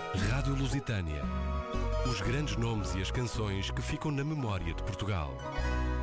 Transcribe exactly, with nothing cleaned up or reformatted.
Rádio Lusitânia. Os grandes nomes e as canções que ficam na memória de Portugal.